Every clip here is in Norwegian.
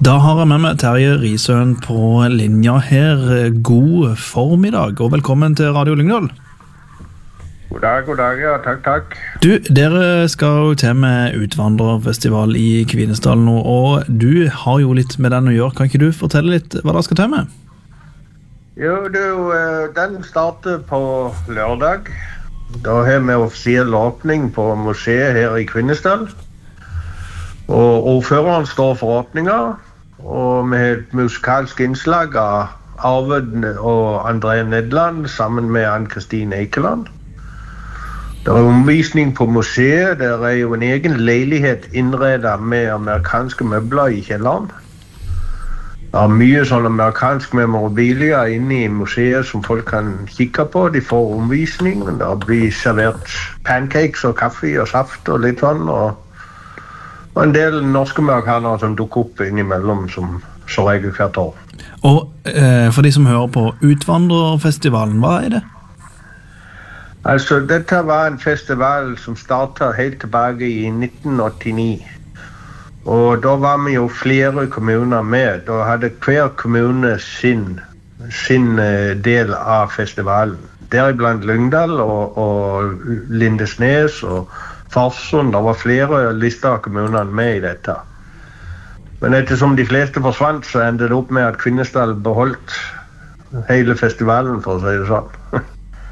Da har jeg med meg Terje Risøen på linja her. God formiddag og velkommen til Radio Lyngdal. God dag, ja, takk. Du, dere skal jo til med utvandrerfestival i Kvinesdal nå, og du har jo litt med den å gjøre. Kan ikke du fortelle litt hva dere skal til med? Jo, den starter på lørdag. Da har vi offisiell åpning på museet her i Kvinesdal. Og ordføreren står for åpninga. Og vi har et musikalsk innslag av Arvid og André Nedland sammen med Ann-Kristin Eikeland. Det er omvisning på museet. Det er jo en egen leilighet innredet med amerikanske møbler i kjelleren. Det er mye sånn amerikansk memorabilia inne i museet som folk kan kikke på. De får omvisning. Det blir servert pancakes og kaffe og saft og litt sånn. Og en del norske amerikanere som dukker opp innimellom som regel hvert år. Og for de som hører på Utvandrerfestivalen, hva er det? Altså, dette var en festival som startet helt tilbake i 1989. Og da var vi jo flere kommuner med. Da hadde hver kommune sin del av festivalen. Deriblant Lyngdal og Lindesnes og Farsund. Det var flere lister av kommunene med i dette. Men ettersom de fleste forsvant, så endte det opp med at Kvinesdal beholdt hele festivalen, for å si det sånn.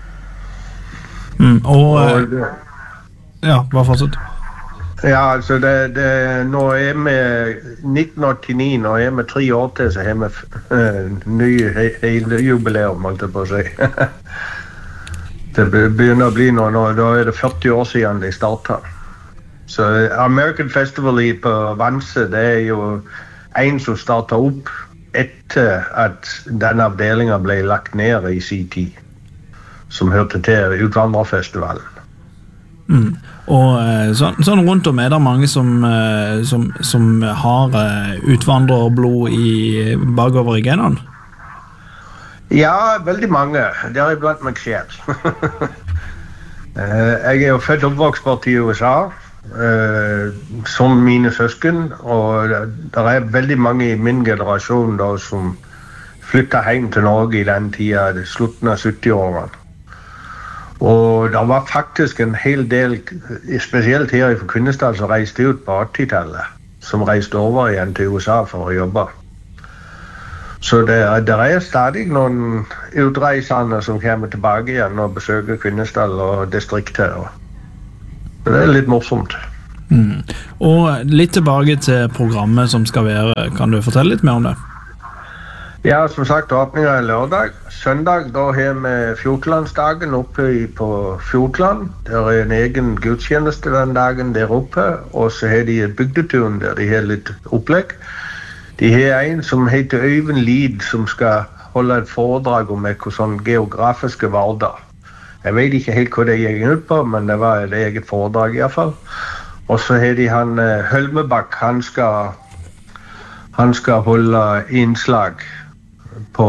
Ja, hva fortsatt? Ja, altså, nå er vi 1989, nå er vi 3 år til, så har vi ny hele jubileum, måtte jeg på å si. Det begynner å bli nå, da er det 40 år siden de startet. Så American Festival på Vanse, det er jo en som startet opp etter at denne avdelingen ble lagt ned i sin tid, som hørte til Utvandrerfestivalen. Og sånn rundt om er det mange som har utvandrerblod bakover i genene? Ja, veldig mange. Det er iblant meg selv. Jeg er jo født og oppvokst i USA, som mine søsken, og det er veldig mange i min generasjon da, som flyttet hjem til Norge i den tiden, slutten av 70-årene. Og det var faktisk en hel del, spesielt her i Kvinesdal, som reiste ut på 80-tallet, som reiste over igjen til USA for å jobbe. Så det er stadig noen utreisende som kommer tilbake igjen og besøker Kvinesdal og distriktet. Det er litt morsomt. Og litt tilbake til programmet som skal være, kan du fortelle litt mer om det? Ja, som sagt, åpningen er lørdag. Søndag, da har vi Fjordlandsdagen oppe på Fjordland. Det er en egen gudstjeneste den dagen der oppe, og så har de bygdeturen der de har litt opplegg. De har en som heter Øyvind Lid, som skal holde et foredrag om sånn geografiske varder. Jeg vet ikke helt hva det gikk ut på, men det var et eget foredrag i hvert fall. Og så har de han Hølmebakk, han skal holde innslag på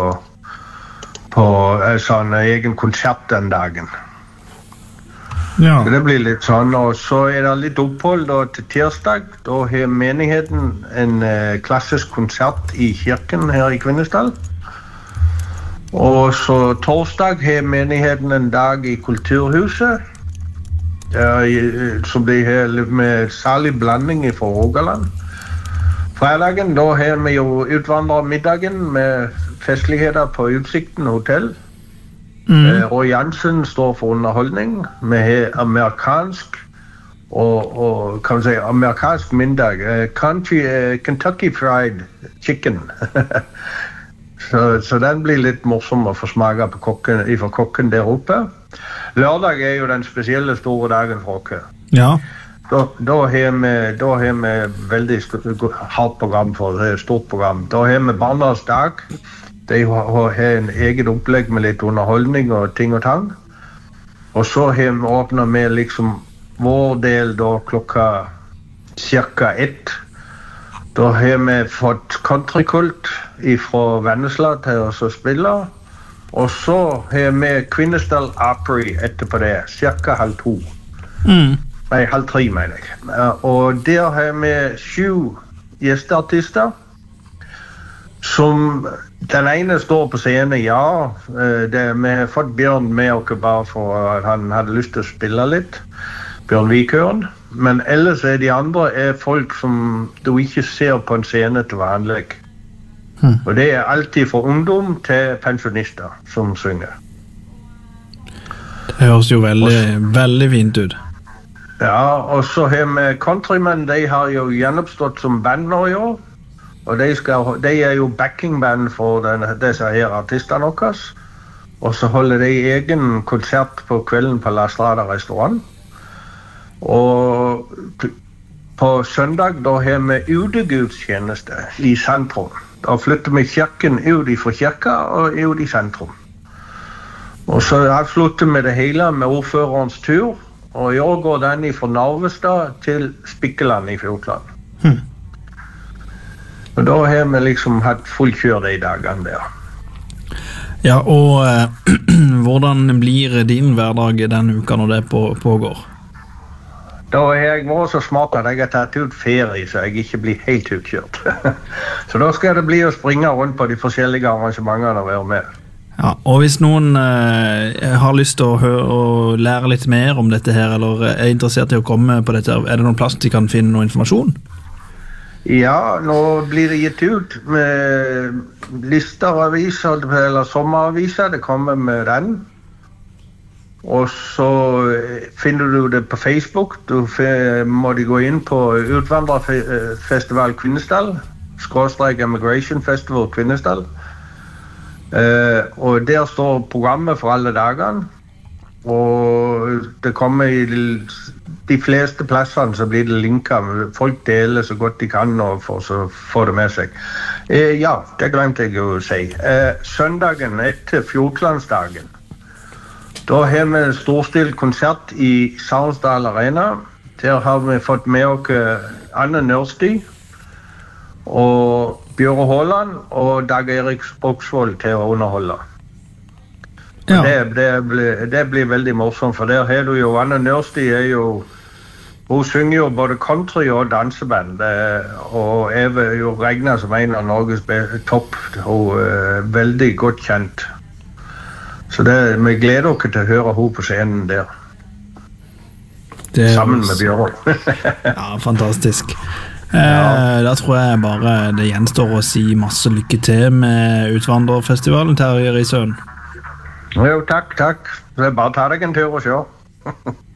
sånn egen konsert den dagen. Ja. Så det blir litt sånn, og så er det litt opphold da, til tirsdag. Da har menigheten en klassisk konsert i kirken her i Kvinesdal. Og så torsdag har menigheten en dag i Kulturhuset, som de har med særlig blanding fra Rogaland. Fredagen, da har vi jo utvandrermiddagen med festligheter på Utsikten hotell. Roy Jansen står for underholdning. Vi har amerikansk og kan man si amerikansk middag. Kentucky Fried Chicken. så den blir litt morsom å få smake fra kokken der oppe. Lørdag er jo den spesielle store dagen for oss. Ja. Da har vi veldig hardt program for det, stort program. Da har vi Barnas dag. De har en eget opplegg med litt underholdning og ting og tang. Og så har vi åpnet med liksom vår del da klokka cirka 1. Da har vi fått countrykult fra Vennesla til å spille. Og så har vi Kvinesdal Opry etterpå det, cirka 1:30. Nei, 2:30 mener jeg. Og der har vi 7 gjesteartister. som den ene står på scenen, ja. Vi har fått Bjørn med oss bare for at han hadde lyst til å spille litt. Bjørn Vikøren. Men ellers de andre folk som du ikke ser på en scene til vanlig. Og det alltid fra ungdom til pensjonister som synger. Det høres jo veldig fint ut. Ja, og så har vi Countrymen, de har jo gjenoppstått som band nå i år. Og de jo backingband for disse her artistene deres. Og så holder de egen konsert på kvelden på La Strada restaurant. Og på søndag da har vi utegudstjeneste i sentrum. Da flytter vi kirken ut fra kirka og ut i sentrum. Og så avslutter vi det hele med ordførerens tur. Og i år går den fra Narvestad til Spikkeland i Fjordland. Og da har vi liksom hatt fullkjør de dagene der. Ja, og hvordan blir din hverdag denne uka når det pågår? Da har jeg vært så smart at jeg har tatt ut ferie, så jeg ikke blir helt utkjørt. Så da skal det bli å springe rundt på de forskjellige arrangementene og være med. Ja, og hvis noen har lyst til å lære litt mer om dette her, eller interessert i å komme på dette, det noen plass de kan finne noe informasjon? Ja, nå blir det gitt ut med lister av aviser, eller sommeraviser, det kommer med den. Og så finner du det på Facebook, du må gå inn på Utvandrerfestival Kvinesdal, /Immigration Festival Kvinesdal. Og der står programmet for alle dagene, og det kommer i de fleste plassene så blir det linket, folk deler så godt de kan og får det med seg. Ja, det glemte jeg å si. Søndagen etter Fjordlandsdagen, da har vi en storstilt konsert i Sarnsdal Arena. Der har vi fått med oss Anne Nørsti og Bjørre Håland og Dag Erik Spoksvold til å underholde. Ja. Det blir veldig morsomt, for der har du jo Anne Nørsti hun synger jo både country og danseband, og jo regnet som en av Norges topp, hun veldig godt kjent. Så vi gleder oss til å høre hun på scenen der. Sammen med Bjørre. Ja, fantastisk. Da tror jeg bare det gjenstår å si masse lykke til med Utvandrerfestivalen, Terje Risøen. Jo, takk. Det bare ta deg en tur og se.